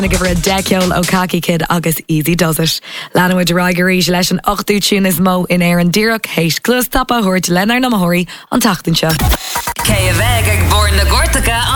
Na give her a deceol ó Khaki Kid agus Easy Does It. Lana with Raigerí leis an 8ú tún is mó in air an díreach héis clús tapa thuirt lenar na mathóirí an tachtan seo. Cé a bheith ag bór na Gortacha